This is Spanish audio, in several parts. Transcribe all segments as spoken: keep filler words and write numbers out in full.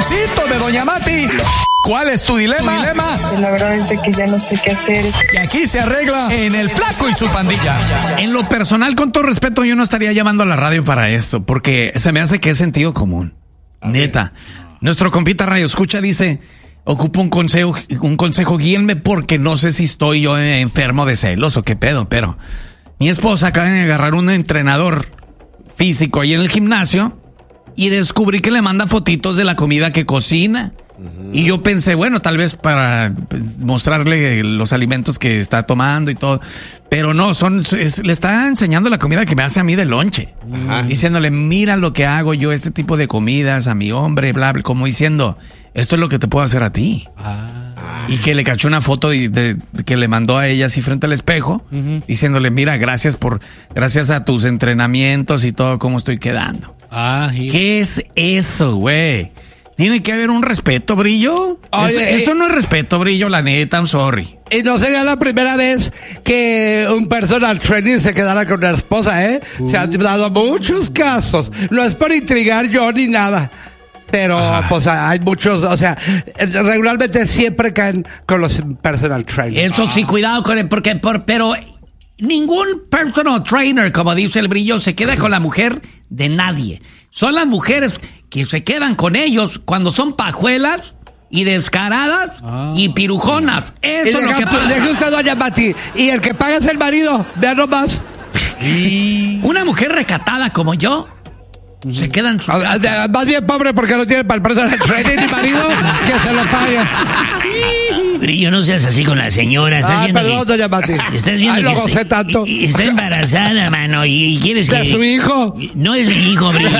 Diosito de Doña Mati. ¿Cuál es tu dilema? ¿Tu dilema? Pues la verdad es que ya no sé qué hacer. Y aquí se arregla en El Flaco y su pandilla. En lo personal, con todo respeto, yo no estaría llamando a la radio para esto, porque se me hace que es sentido común. Neta. Nuestro compita Radio Escucha dice, ocupo un consejo, un consejo, guíenme porque no sé si estoy yo enfermo de celos o qué pedo, pero mi esposa acaba de agarrar un entrenador físico ahí en el gimnasio y descubrí que le manda fotitos de la comida que cocina. Uh-huh. Y yo pensé, bueno, tal vez para mostrarle los alimentos que está tomando y todo. Pero no, son es, le está enseñando la comida que me hace a mí de lonche. Uh-huh. Diciéndole, mira lo que hago yo, este tipo de comidas a mi hombre, bla, bla. Como diciendo, esto es lo que te puedo hacer a ti. Uh-huh. Y que le cachó una foto de, de, que le mandó a ella así frente al espejo. Uh-huh. Diciéndole, mira, gracias por gracias a tus entrenamientos y todo, cómo estoy quedando. Ah, sí. ¿Qué es eso, güey? Tiene que haber un respeto, Brillo. Oye, eso, eso no es respeto, Brillo, la neta, I'm sorry. Y no sería la primera vez que un personal trainer se quedara con una esposa, ¿eh? Uh. Se han dado muchos casos. No es por intrigar yo ni nada. Pero, ah. pues, hay muchos, o sea, regularmente siempre caen con los personal trainers. Eso sí, cuidado con él, porque, por, pero ningún personal trainer, como dice el Brillo, se queda con la mujer de nadie. Son las mujeres que se quedan con ellos cuando son pajuelas y descaradas ah. y pirujonas. Eso es lo que pasa. Deje usted, Doña Mati. Y el que paga es el marido. Vean nomás. Sí. Una mujer recatada como yo se queda en su casa. Más bien pobre porque no tiene para el personal trainer ni marido que se lo paguen. Brillo, no seas así con la señora. ¿Estás ah, viendo perdón, que, Doña Mati. Estás viendo Ay, que lo gocé está, tanto. Está embarazada, mano, y, y quieres ¿De que... su hijo? No es mi hijo, Brillo.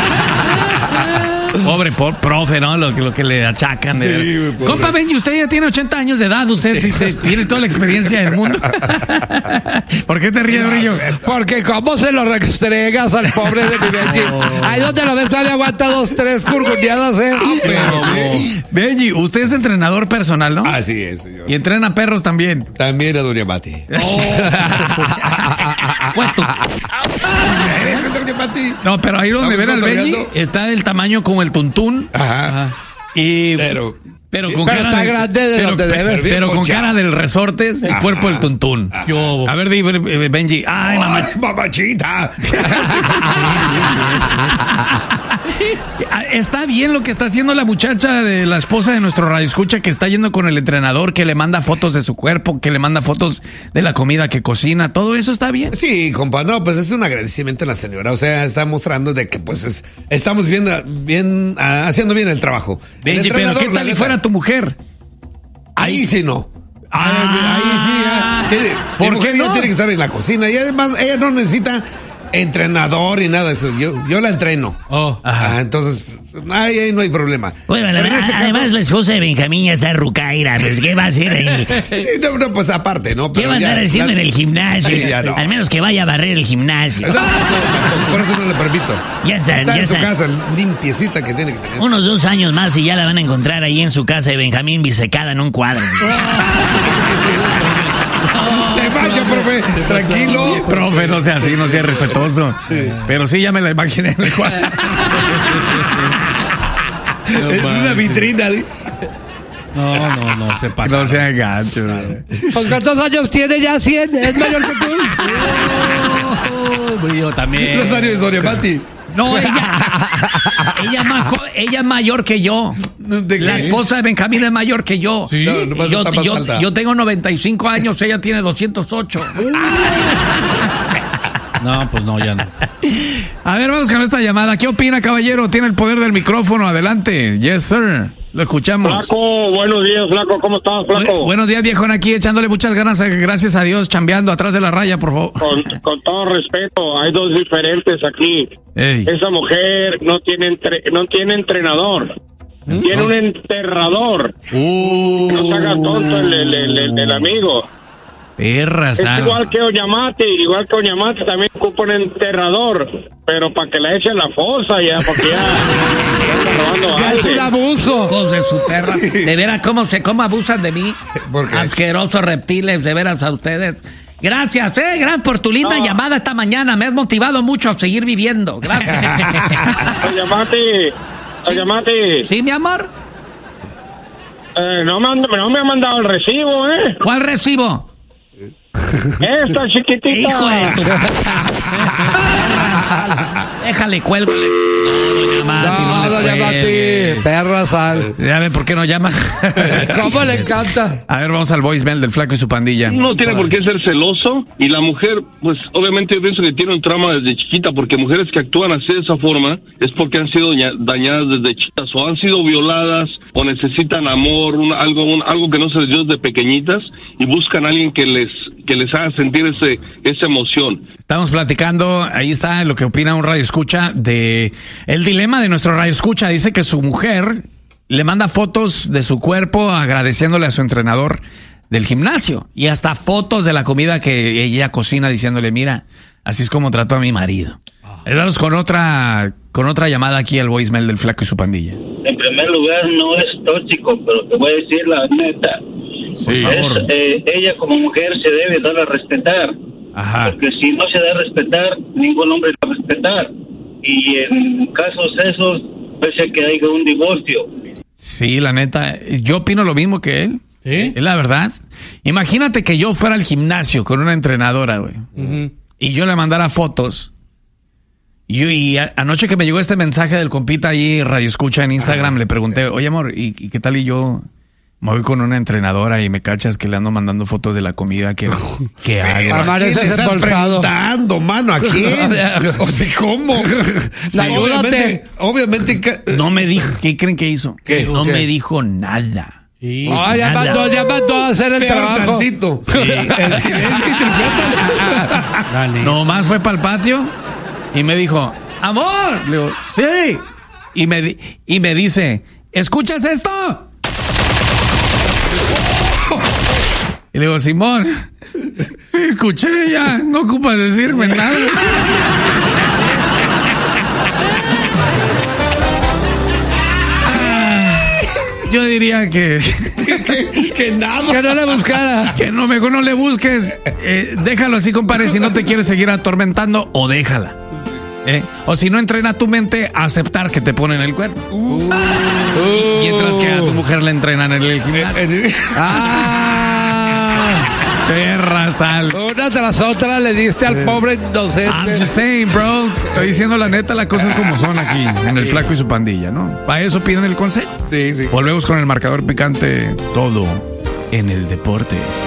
Pobre por, profe, ¿no? Lo, lo que le achacan. Sí, de... Compa Benji, usted ya tiene ochenta años de edad. Usted sí. t- t- tiene toda la experiencia del mundo. ¿Por qué te ríes, Brillo? Porque cómo se lo restregas al pobre de mi Benji. Oh. Ahí donde lo ves, todavía aguanta dos, tres curguneadas, ¿eh? Ah, pero sí. Benji, usted es entrenador personal, ¿no? Así es, señor. Y entrena perros también. También a Doña Mati. Oh. No, pero ahí donde ven al Benji está del tamaño como el tuntún. Ajá. Ajá. Y pero, pero con pero cara está de, grande de pero, donde pero, debe. pero con cara del resortes, el Ajá. cuerpo del tuntún. Yo, a ver, di, Benji. Ay, mamá. Mamachita. Está bien lo que está haciendo la muchacha de la esposa de nuestro radioescucha, que está yendo con el entrenador, que le manda fotos de su cuerpo, que le manda fotos de la comida que cocina. Todo eso está bien. Sí, compa, no, pues es un agradecimiento a la señora. O sea, está mostrando de que pues es, estamos bien, bien uh, haciendo bien el trabajo. Benji, el pero ¿qué tal si fuera tu mujer? Ahí, ahí sí no. Ah, ahí sí, ya. ¿Qué, ¿Por qué no? Tiene que estar en la cocina y además ella no necesita entrenador y nada de eso. Yo, yo la entreno. Oh, ajá. Ah, entonces, ahí, ahí no hay problema. Bueno, la, este además caso, la esposa de Benjamín ya está rucaira. Pues, ¿qué va a hacer ahí? Sí, no, no, pues aparte, ¿no? Pero ¿qué va a andar ya, haciendo la, en el gimnasio? Sí, no. Al menos que vaya a barrer el gimnasio. No, no, no, por eso no le permito. Ya está, está ya en está. su casa, limpiecita que tiene que tener. Unos dos años más y ya la van a encontrar ahí en su casa de Benjamín bisecada en un cuadro. Se vaya, profe, tranquilo. Profe, no sea así, no sea respetuoso. Sí. Pero sí, ya me la imaginé en el cuadro. No, en una vitrina. No, no, no, se pasa. No sea gacho. ¿Con cuántos años tiene ya? cien, es mayor que tú. Oh, yo también. Los años de Doña Mati. No, ella, ella, es más, ella es mayor que yo. La esposa de Benjamín es mayor que yo. ¿Sí? No, no yo, yo, yo tengo noventa y cinco años, ella tiene doscientos ocho. No, pues no, ya no. A ver, vamos con esta llamada. ¿Qué opina, caballero? Tiene el poder del micrófono. Adelante. Yes, sir. Lo escuchamos. Flaco, buenos días, Flaco. ¿Cómo estás, Flaco? Bu- buenos días, viejón, aquí echándole muchas ganas, gracias a Dios, chambeando atrás de la raya, por favor. Con, con todo respeto, hay dos diferentes aquí. Ey. Esa mujer no tiene entre, no tiene entrenador. ¿Mm? Tiene un enterrador. Uh. Que no se haga tonto el, el, el, el, el amigo. Perra, es sana. igual que Oñamate, igual que Oñamate también ocupa un enterrador, pero para que la eche en la fosa ya, porque ya, ya, ya es un abuso. Hijos de su perra. De veras, cómo se cómo abusan de mí. Asquerosos reptiles, de veras a ustedes. Gracias, eh, gracias por tu linda no. llamada esta mañana. Me has motivado mucho a seguir viviendo. Gracias. Oñamate, Oye, Mati. Sí, mi amor. Eh, no, me, no me ha mandado el recibo, ¿eh? ¿Cuál recibo? Esta chiquitita. Hijo de tu... Déjale, cuelgo. No, no, Mati, no, no, no Mati. Perra sal. Ya ven, ¿por qué no llama? ¿Cómo le encanta? A ver, vamos al voicemail del Flaco y su pandilla. No tiene por qué ser celoso. Y la mujer, pues, obviamente yo pienso que tiene un trauma desde chiquita, porque mujeres que actúan así de esa forma es porque han sido dañadas desde chiquitas, o han sido violadas, o necesitan amor, un, algo, un, algo que no se les dio desde pequeñitas, y buscan a alguien que les, que les haga sentir ese, esa emoción. Estamos platicando, ahí está lo que opina un radioescucha de el dilema de nuestro radioescucha. Dice que su mujer le manda fotos de su cuerpo agradeciéndole a su entrenador del gimnasio y hasta fotos de la comida que ella cocina diciéndole, mira, así es como trato a mi marido. Vamos con otra, con otra llamada aquí al voicemail del Flaco y su pandilla. En primer lugar, no es tóxico, pero te voy a decir la neta. Sí, es, eh, ella como mujer se debe dar a respetar. Ajá. Porque si no se da a respetar, ningún hombre va a respetar. Y en casos esos, pese a que haya un divorcio. Sí, la neta, yo opino lo mismo que él. ¿Sí? Es la verdad. Imagínate que yo fuera al gimnasio con una entrenadora, güey. Uh-huh. Y yo le mandara fotos. Y, yo, y a, anoche que me llegó este mensaje del compita ahí, Radio Escucha en Instagram, ah, le pregunté, oye amor, ¿y, ¿y qué tal? Y yo me voy con una entrenadora y me cachas que le ando mandando fotos de la comida que, que hago. ¿A quién le estás preguntando, mano? ¿A quién? O sea, ¿cómo? Sí, obviamente, obviamente que... No me dijo, ¿qué creen que hizo? ¿Qué? No ¿Qué? me dijo nada. Sí. Oh, ya mandó, ya mandó a hacer el Peor trabajo. Tantito. Sí. El silencio interpreta. Nomás fue para el patio y me dijo, amor. Le digo, sí. Y me, di- y me dice, ¿escuchas esto? Y le digo, Simón, sí, escuché ya, no ocupas decirme nada. Ah, yo diría que... que, que nada. Que no le buscara. Que no, mejor no le busques. Eh, déjalo así, compadre, si no te quieres seguir atormentando, o déjala. ¿Eh? O si no, entrena tu mente a aceptar que te ponen el cuerno. Uh, uh, mientras que a tu mujer le entrenan en el gimnasio. ¡Ah! Perra sal. Una tras otra le diste al pobre inocente. I'm just saying, bro. Estoy diciendo la neta, las cosas como son aquí, en el Flaco y su pandilla, ¿no? Para eso piden el consejo. Sí, sí. Volvemos con el marcador picante, todo en el deporte.